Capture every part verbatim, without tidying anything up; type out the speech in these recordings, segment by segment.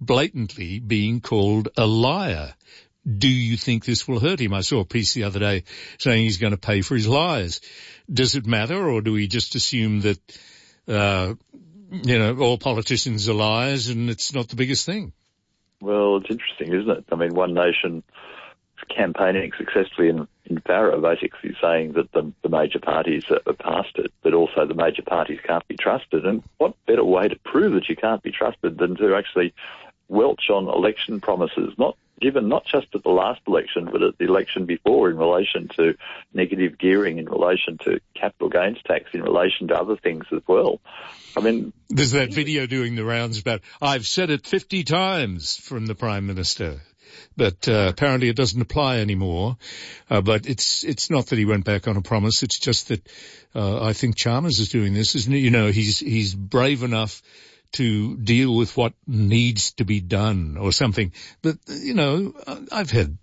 blatantly being called a liar. Do you think this will hurt him? I saw a piece the other day saying he's going to pay for his lies. Does it matter, or do we just assume that, uh, you know, all politicians are liars and it's not the biggest thing? Well, it's interesting, isn't it? I mean, One Nation campaigning successfully in, in Farrer, basically saying that the, the major parties are past it, but also the major parties can't be trusted. And what better way to prove that you can't be trusted than to actually welch on election promises, not given not just at the last election, but at the election before, in relation to negative gearing, in relation to capital gains tax, in relation to other things as well. I mean, there's that video doing the rounds about, I've said it fifty times, from the Prime Minister. But uh, apparently it doesn't apply anymore. Uh, but it's it's not that he went back on a promise. It's just that uh, I think Chalmers is doing this, isn't he? You know, he's he's brave enough to deal with what needs to be done or something. But, you know, I've had,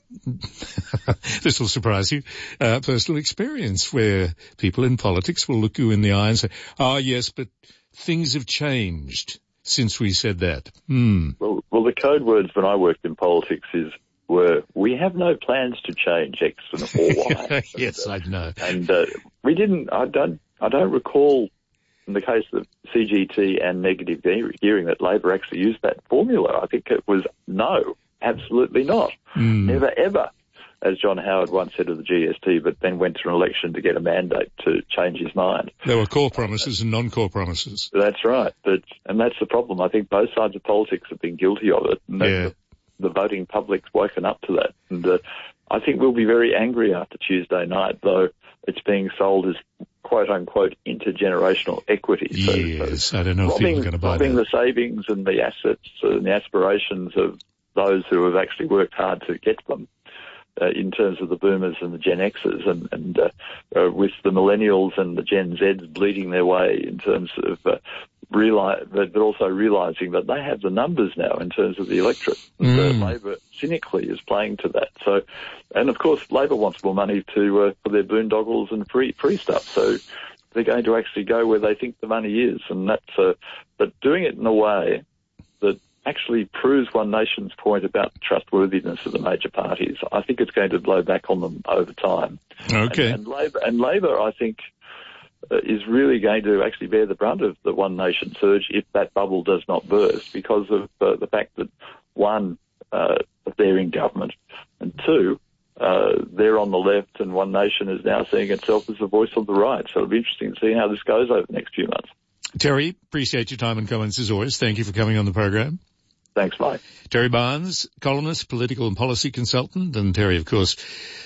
this will surprise you, uh, personal experience where people in politics will look you in the eye and say, oh, yes, but things have changed since we said that. Hmm. Well, well, the code words when I worked in politics is were, we have no plans to change X or Y. Yes, and, I know. And uh, we didn't, I don't, I don't recall, in the case of C G T and negative gearing, that Labor actually used that formula. I think it was no, absolutely not. Mm. Never, ever, as John Howard once said of the G S T, but then went to an election to get a mandate to change his mind. There were core promises and non-core promises. That's right. But, and that's the problem. I think both sides of politics have been guilty of it. And yeah. the, the voting public's woken up to that. And uh, I think we'll be very angry after Tuesday night, though it's being sold as quote-unquote intergenerational equity. Yes, so, I don't know robbing, if people are going to buy robbing that. the savings and the assets and the aspirations of those who have actually worked hard to get them, uh, in terms of the boomers and the Gen Xers, and, and uh, uh, with the millennials and the Gen Zs bleeding their way in terms of uh, realize, but also realising that they have the numbers now in terms of the electorate. Mm. Uh, Labor cynically is playing to that. So, and of course, Labor wants more money to uh, for their boondoggles and free free stuff. So they're going to actually go where they think the money is, and that's. Uh, but doing it in a way that actually proves One Nation's point about the trustworthiness of the major parties. I think it's going to blow back on them over time. Okay. And, and Labor, and Labor, I think, uh, is really going to actually bear the brunt of the One Nation surge if that bubble does not burst, because of uh, the fact that, one, uh, they're in government, and two, uh, they're on the left, and One Nation is now seeing itself as the voice of the right. So it'll be interesting to see how this goes over the next few months. Terry, appreciate your time and comments as always. Thank you for coming on the program. Thanks, Mike. Terry Barnes, columnist, political and policy consultant, and Terry, of course,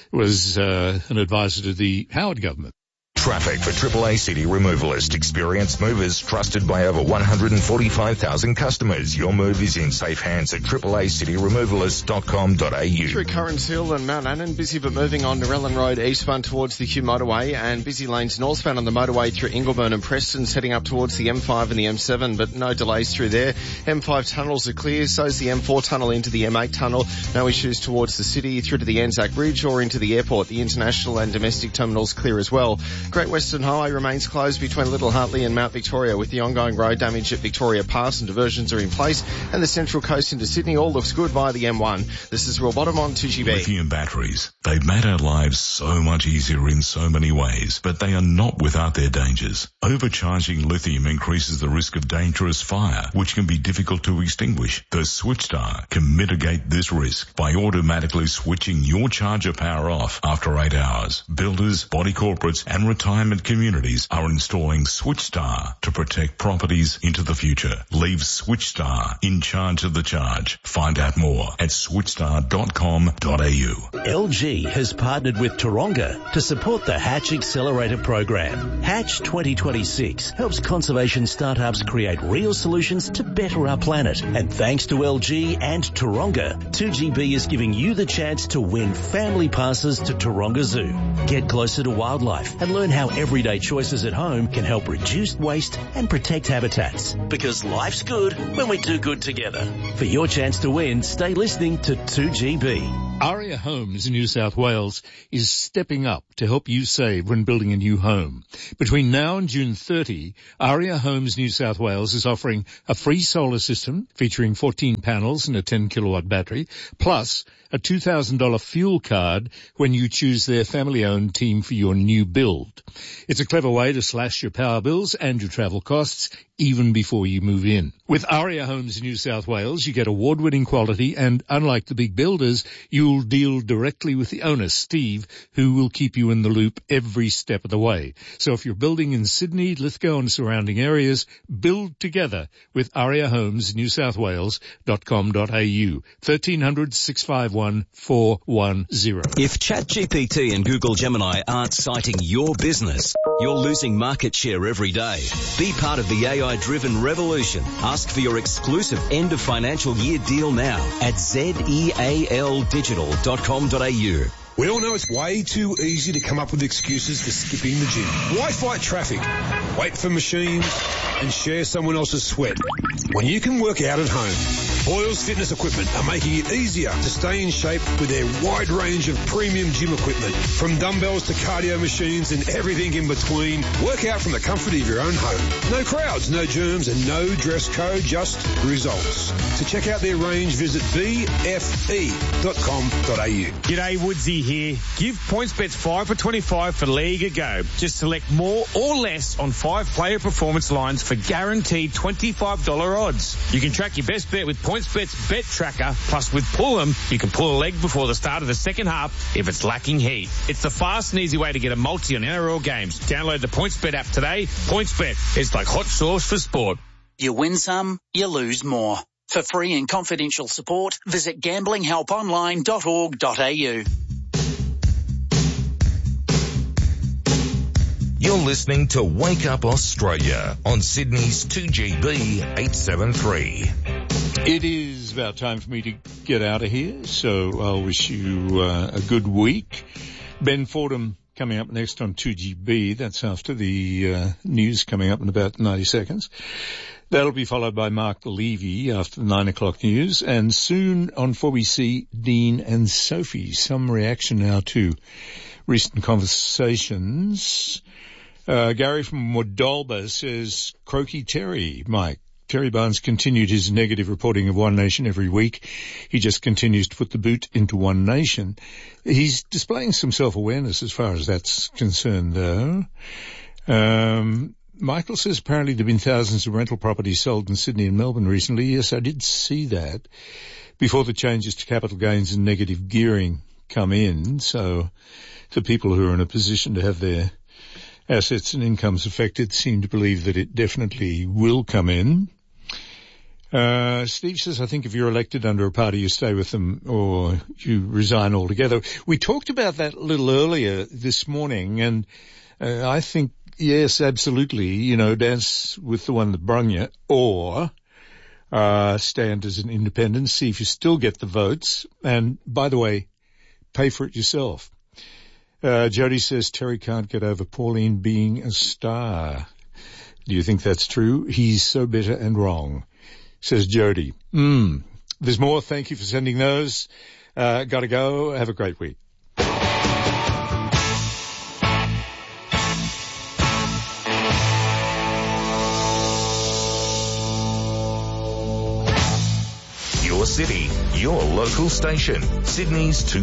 was uh, an advisor to the Howard government. Traffic for triple A City Removalist. Experienced movers trusted by over one hundred forty-five thousand customers. Your move is in safe hands at triple A city removalist dot com dot a u. Through Currans Hill and Mount Annan, busy but moving on Narellan Road eastbound towards the Hugh Motorway, and busy lanes northbound on the motorway through Ingleburn and Preston, heading up towards the M five and the M seven, but no delays through there. M five tunnels are clear, so's the M four tunnel into the M eight tunnel. No issues towards the city, through to the Anzac Bridge or into the airport. The international and domestic terminals clear as well. Great Western Highway remains closed between Little Hartley and Mount Victoria, with the ongoing road damage at Victoria Pass, and diversions are in place. And the Central Coast into Sydney all looks good via the M one. This is Will Bottom on two G B. Lithium batteries. They've made our lives so much easier in so many ways, but they are not without their dangers. Overcharging lithium increases the risk of dangerous fire, which can be difficult to extinguish. The SwitchStar can mitigate this risk by automatically switching your charger power off after eight hours. Builders, body corporates and retirement communities are installing SwitchStar to protect properties into the future. Leave SwitchStar in charge of the charge. Find out more at switchstar dot com dot a u. L G has partnered with Taronga to support the Hatch Accelerator program. Hatch twenty twenty-six helps conservation startups create real solutions to better our planet. And thanks to L G and Taronga, two G B is giving you the chance to win family passes to Taronga Zoo. Get closer to wildlife and learn how everyday choices at home can help reduce waste and protect habitats. Because life's good when we do good together. For your chance to win, stay listening to two G B. Aria Homes in New South Wales is stepping up to help you save when building a new home. Between now and June thirtieth, Aria Homes New South Wales is offering a free solar system featuring fourteen panels and a ten kilowatt battery, plus a two thousand dollars fuel card when you choose their family-owned team for your new build. It's a clever way to slash your power bills and your travel costs even before you move in. With Aria Homes in New South Wales, you get award-winning quality, and unlike the big builders, you'll deal directly with the owner, Steve, who will keep you in the loop every step of the way. So if you're building in Sydney, Lithgow and surrounding areas, build together with Aria Homes New South Wales dot com dot a u. thirteen hundred, six five one, four one zero. If ChatGPT and Google Gemini aren't citing your business, you're losing market share every day. Be part of the A I-driven revolution. Ask for your exclusive end of financial year deal now at zeal digital dot com dot a u. We all know it's way too easy to come up with excuses for skipping the gym. Why fight traffic, wait for machines, and share someone else's sweat when you can work out at home? Boyle's Fitness Equipment are making it easier to stay in shape with their wide range of premium gym equipment. From dumbbells to cardio machines and everything in between, work out from the comfort of your own home. No crowds, no germs, and no dress code, just results. To check out their range, visit b f e dot com dot a u. G'day, Woodsy here. Give PointsBet five for twenty-five for League a go. Just select more or less on five player performance lines for guaranteed twenty-five dollars odds. You can track your best bet with PointsBet's Bet Tracker, plus with Pull'em, you can pull a leg before the start of the second half if it's lacking heat. It's the fast and easy way to get a multi on N R L games. Download the PointsBet app today. PointsBet, it's like hot sauce for sport. You win some, you lose more. For free and confidential support, visit gambling help online dot org dot a u. You're listening to Wake Up Australia on Sydney's two G B eight seventy-three. It is about time for me to get out of here, so I'll wish you uh, a good week. Ben Fordham coming up next on two G B. That's after the uh, news coming up in about ninety seconds. That'll be followed by Mark Levy after the nine o'clock news, and soon on four B C, Dean and Sophie. Some reaction now to recent conversations. Uh, Gary from Moldova says, Croaky Terry, Mike. Terry Barnes continued his negative reporting of One Nation every week. He just continues to put the boot into One Nation. He's displaying some self-awareness as far as that's concerned, though. Um, Michael says apparently there have been thousands of rental properties sold in Sydney and Melbourne recently. Yes, I did see that before the changes to capital gains and negative gearing come in. So the people who are in a position to have their assets and incomes affected seem to believe that it definitely will come in. Uh, Steve says, I think if you're elected under a party, you stay with them or you resign altogether. We talked about that a little earlier this morning, and uh, I think, yes, absolutely, you know, dance with the one that brung you, or uh, stand as an independent, see if you still get the votes, and, by the way, pay for it yourself. Uh, Jody says Terry can't get over Pauline being a star. Do you think that's true? He's so bitter and wrong, says Jody. Mm. There's more. Thank you for sending those. Uh, gotta go. Have a great week. Your city, your local station. Sydney's two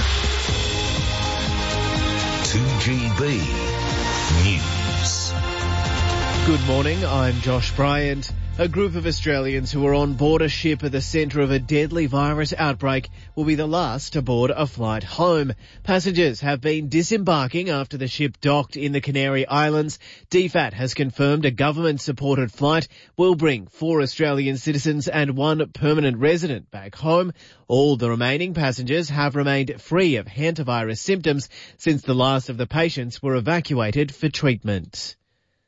G B News. Good morning, I'm Josh Bryant. A group of Australians who were on board a ship at the centre of a deadly virus outbreak will be the last to board a flight home. Passengers have been disembarking after the ship docked in the Canary Islands. D FAT has confirmed a government-supported flight will bring four Australian citizens and one permanent resident back home. All the remaining passengers have remained free of hantavirus symptoms since the last of the patients were evacuated for treatment.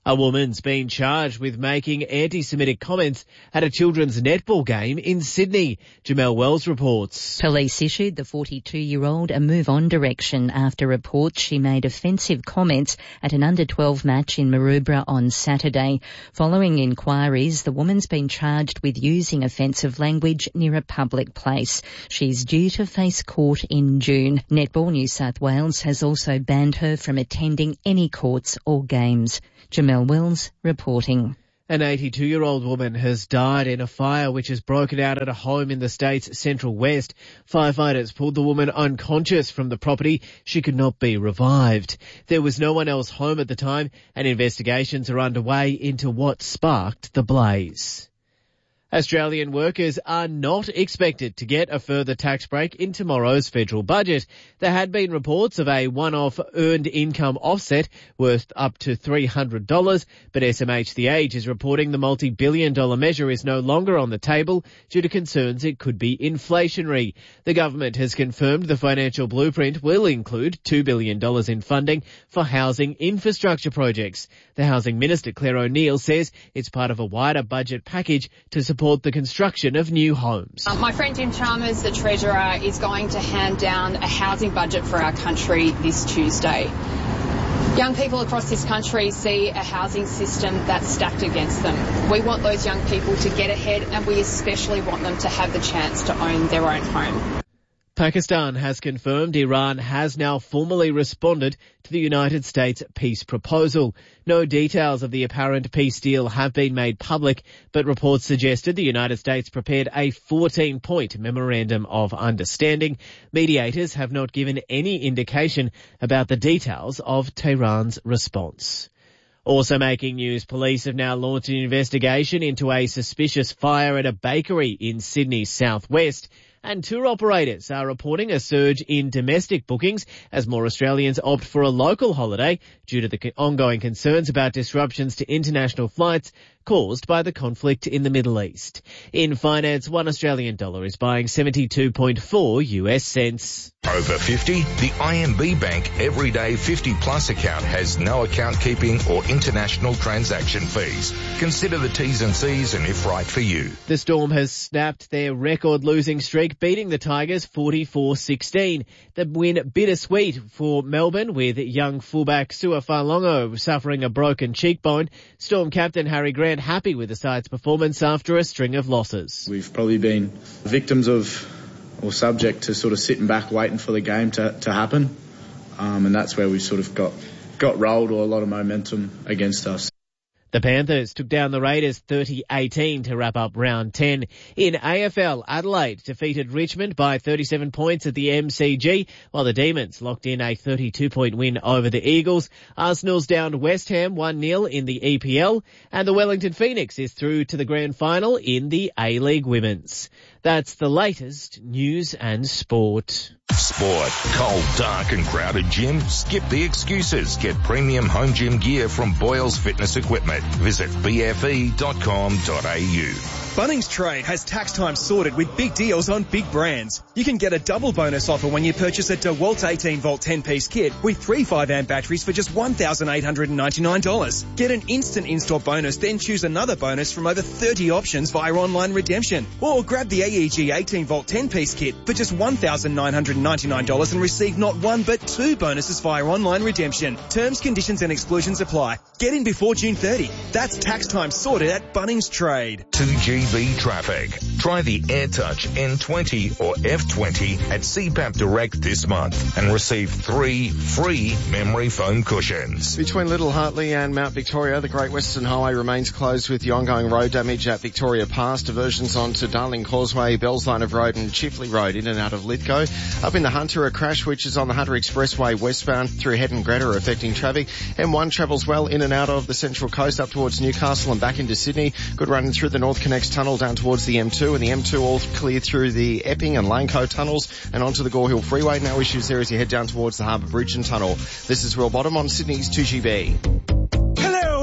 A woman's been charged with making anti-Semitic comments at a children's netball game in Sydney. Jamel Wells reports. Police issued the forty-two-year-old a move-on direction after reports she made offensive comments at an under twelve match in Maroubra on Saturday. Following inquiries, the woman's been charged with using offensive language near a public place. She's due to face court in June. Netball New South Wales has also banned her from attending any courts or games. Jamel Wells reporting. An eighty-two-year-old woman has died in a fire which has broken out at a home in the state's central west. Firefighters pulled the woman unconscious from the property. She could not be revived. There was no one else home at the time, and investigations are underway into what sparked the blaze. Australian workers are not expected to get a further tax break in tomorrow's federal budget. There had been reports of a one-off earned income offset worth up to three hundred dollars, but S M H The Age is reporting the multi-billion dollar measure is no longer on the table due to concerns it could be inflationary. The government has confirmed the financial blueprint will include two billion dollars in funding for housing infrastructure projects. The Housing Minister, Claire O'Neill, says it's part of a wider budget package to support support the construction of new homes. Um, my friend Jim Chalmers, the Treasurer, is going to hand down a housing budget for our country this Tuesday. Young people across this country see a housing system that's stacked against them. We want those young people to get ahead, and we especially want them to have the chance to own their own home. Pakistan has confirmed Iran has now formally responded to the United States peace proposal. No details of the apparent peace deal have been made public, but reports suggested the United States prepared a fourteen-point memorandum of understanding. Mediators have not given any indication about the details of Tehran's response. Also making news, police have now launched an investigation into a suspicious fire at a bakery in Sydney's southwest. And tour operators are reporting a surge in domestic bookings as more Australians opt for a local holiday due to the ongoing concerns about disruptions to international flights caused by the conflict in the Middle East. In finance, one Australian dollar is buying seventy-two point four U S cents. Over fifty? The I M B Bank Everyday fifty Plus account has no account keeping or international transaction fees. Consider the T's and C's and if right for you. The Storm has snapped their record losing streak, beating the Tigers forty-four sixteen. The win bittersweet for Melbourne, with young fullback Sua Falongo suffering a broken cheekbone. Storm captain Harry Grant happy with the side's performance after a string of losses. We've probably been victims of or subject to sort of sitting back waiting for the game to, to happen. Um, and that's where we sort of got, got rolled or a lot of momentum against us. The Panthers took down the Raiders thirty eighteen to wrap up round ten. In A F L, Adelaide defeated Richmond by thirty-seven points at the M C G, while the Demons locked in a thirty-two point win over the Eagles. Arsenal's downed West Ham one nil in the E P L, and the Wellington Phoenix is through to the grand final in the A-League Women's. That's the latest news and sport. Sport. Cold, dark and crowded gym? Skip the excuses. Get premium home gym gear from Boyles Fitness Equipment. Visit b f e dot com dot a u. Bunnings Trade has tax time sorted with big deals on big brands. You can get a double bonus offer when you purchase a DeWalt eighteen volt ten piece kit with three five amp batteries for just one thousand eight hundred ninety-nine dollars. Get an instant in-store bonus, then choose another bonus from over thirty options via online redemption. Or grab the A E G eighteen volt ten piece kit for just one thousand nine hundred ninety-nine dollars and receive not one but two bonuses via online redemption. Terms, conditions and exclusions apply. Get in before June thirtieth. That's tax time sorted at Bunnings Trade. two G B traffic. Try the AirTouch N twenty or F twenty at C PAP Direct this month and receive three free memory foam cushions. Between Little Hartley and Mount Victoria, the Great Western Highway remains closed with the ongoing road damage at Victoria Pass. Diversions onto Darling Causeway, Bells Line of Road and Chifley Road in and out of Lithgow. Up in the Hunter, a crash which is on the Hunter Expressway westbound through Head and Greta affecting traffic. M one travels well in and out of the Central Coast up towards Newcastle and back into Sydney. Good running through the North Connects Tunnel down towards the M two, and the M two all clear through the Epping and Langco tunnels and onto the Gore Hill Freeway. No issues there as you head down towards the Harbour Bridge and Tunnel. This is Will Bottom on Sydney's two G B. Hello, I'm Winston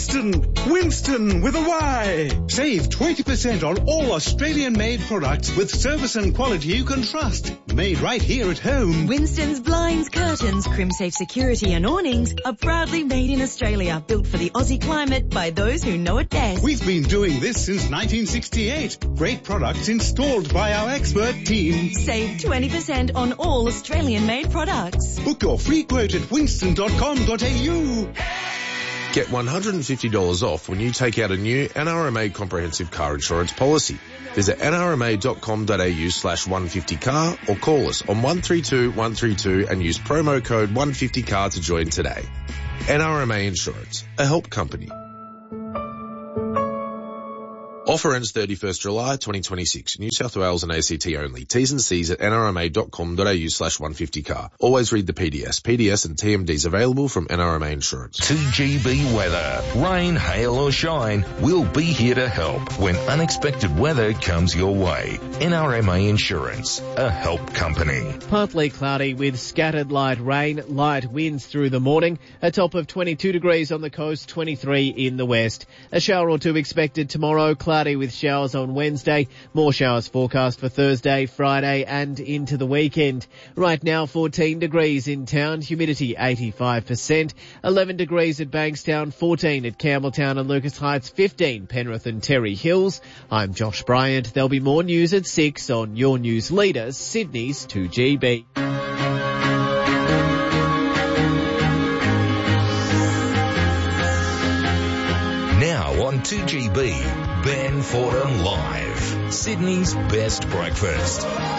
Winston. Winston with a Y. Save twenty percent on all Australian-made products with service and quality you can trust. Made right here at home. Winston's blinds, curtains, crim-safe security and awnings are proudly made in Australia, built for the Aussie climate by those who know it best. We've been doing this since nineteen sixty-eight. Great products installed by our expert team. Save twenty percent on all Australian-made products. Book your free quote at winston dot com dot a u. Get one hundred fifty dollars off when you take out a new N R M A comprehensive car insurance policy. Visit n r m a dot com dot a u slash one fifty car or call us on one three two one three two and use promo code one fifty car to join today. N R M A Insurance, a help company. Offer ends thirty-first July twenty twenty-six. New South Wales and A C T only. T's and C's at n r m a dot com dot a u slash one fifty car. Always read the P D S. P D S and T M Ds available from N R M A Insurance. two G B weather. Rain, hail or shine, we'll be here to help when unexpected weather comes your way. N R M A Insurance, a help company. Partly cloudy with scattered light rain, light winds through the morning. A top of twenty-two degrees on the coast, twenty-three in the west. A shower or two expected tomorrow. Cloudy with showers on Wednesday. More showers forecast for Thursday, Friday and into the weekend. Right now fourteen degrees in town, humidity eighty-five percent. eleven degrees at Bankstown, fourteen at Campbelltown and Lucas Heights, fifteen Penrith and Terry Hills. I'm Josh Bryant. There'll be more news at six on your news leader, Sydney's two G B. Now on two G B, Ben Fordham Live, Sydney's best breakfast.